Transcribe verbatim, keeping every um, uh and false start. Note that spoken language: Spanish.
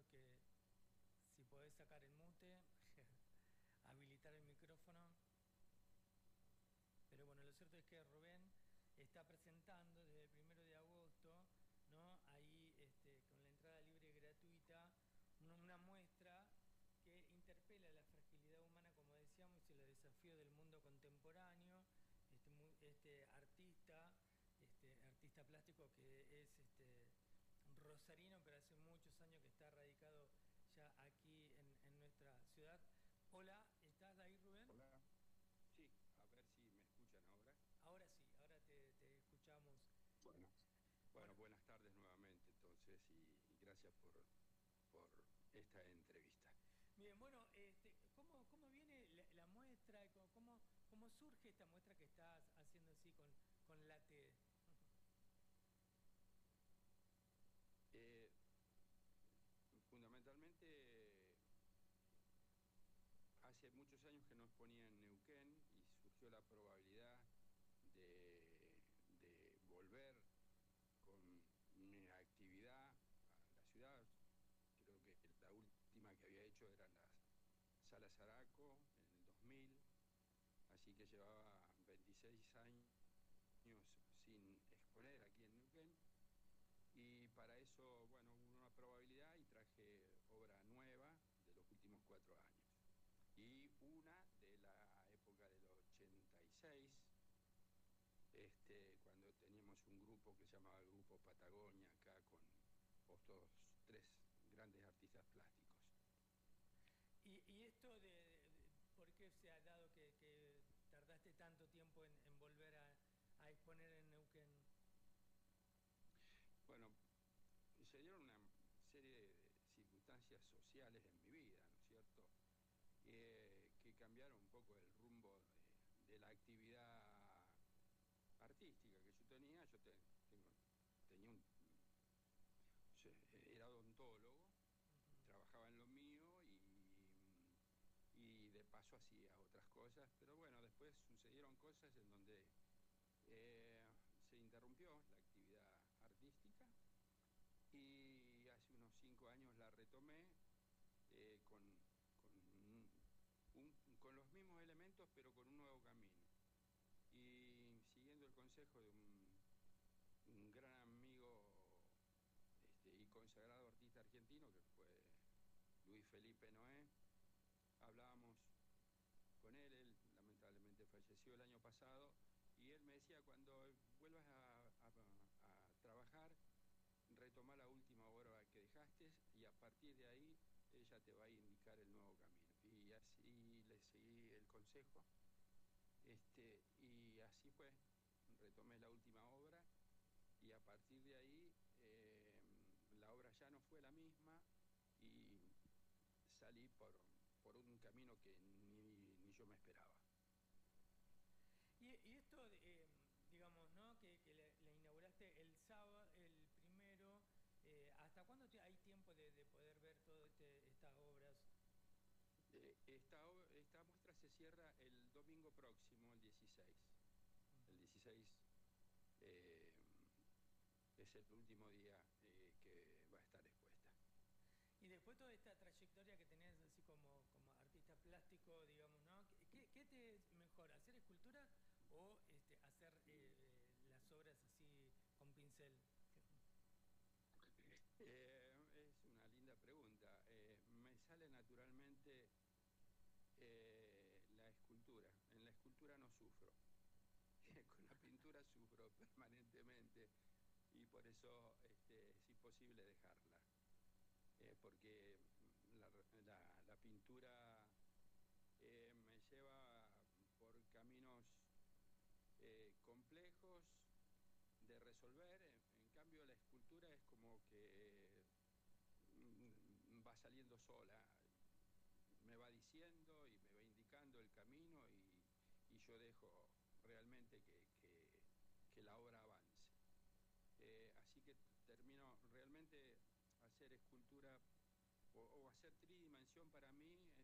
pido que si podés sacar el mute, habilitar el micrófono. Pero bueno, lo cierto es que Rubén está presentando desde el primero de agosto, ¿no? Ahí este, con la entrada libre y gratuita, una, una muestra que interpela la fragilidad humana, como decíamos, y los desafíos del mundo contemporáneo. Este, este artista, este artista plástico que es este, rosarino, pero hace muchos años que está radicado ya aquí en, en nuestra ciudad. Hola, ¿estás ahí, Rubén? Hola. Sí, a ver si me escuchan ahora. Ahora sí, ahora te, te escuchamos. Bueno, bueno, Bueno, buenas tardes nuevamente entonces y, y gracias por, por esta entrevista. bien, bueno, este, ¿cómo, cómo viene la, la muestra? ¿Cómo, cómo, ¿Cómo surge esta muestra que estás haciendo así con, con la T? Eh, fundamentalmente, hace muchos años que no exponía en Neuquén y surgió la probabilidad de, de volver con mi actividad a la ciudad. Creo que la última que había hecho eran las Salas Araco en el dos mil, así que llevaba veintiséis años sin exponer aquí en Neuquén. Y para eso, bueno, hubo una probabilidad y traje obra nueva de los últimos cuatro años. Y una de la época del ochenta y seis, este, cuando teníamos un grupo que se llamaba el Grupo Patagonia, acá con otros tres grandes artistas plásticos. Y, y esto de, de, ¿por qué se ha dado que, que tardaste tanto tiempo en, en volver a, a exponer en Neuquén? Bueno, se dieron una serie de circunstancias sociales en mi vida, ¿no es cierto?, eh, que cambiaron un poco el rumbo de, de la actividad artística que yo tenía. Yo te, tengo, tenía un, era odontólogo, Uh-huh. trabajaba en lo mío y, y de paso hacía otras cosas, pero bueno, después sucedieron cosas en donde eh, se interrumpió la actividad artística y hace unos cinco años la retomé eh, con, con, un, con los mismos elementos, pero con un nuevo camino. Y siguiendo el consejo de un, un gran amigo este, y consagrado artista argentino, que fue Luis Felipe Noé, hablábamos con él. Él lamentablemente falleció el año pasado, y él me decía: cuando vuelvas a, a, a trabajar, retoma la última obra que dejaste y a partir de ahí ella te va a indicar el nuevo camino. Y así le seguí el consejo, este, y así fue. Retomé la última obra y a partir de ahí eh, la obra ya no fue la misma y salí por, por un camino que ni, ni yo me esperaba. Y, y esto, eh, digamos, ¿no? Que, que le, le, inauguraste el sábado, el primero. Eh, ¿Hasta cuándo te, hay tiempo de, de, poder ver todas este, estas obras? Eh, esta, esta muestra se cierra el domingo próximo, el dieciséis. Uh-huh. El dieciséis eh, es el último día eh, que va a estar expuesta. Y después toda esta trayectoria que tenés así como, como artista plástico, digamos, ¿no? ¿Qué, qué te es mejor, hacer esculturas o este, hacer eh, las obras así con pincel? Eh, es una linda pregunta. Eh, me sale naturalmente eh, la escultura. En la escultura no sufro. Con la pintura sufro permanentemente y por eso este, es imposible dejarla. Eh, porque la, la, la pintura eh, me lleva por caminos eh, complejos de resolver. En, en cambio, la escultura es como que mm, va saliendo sola, me va diciendo y me va indicando el camino, y, y yo dejo realmente que, que, que la obra avance. Eh, así que termino realmente hacer escultura o, o hacer tridimensión para mí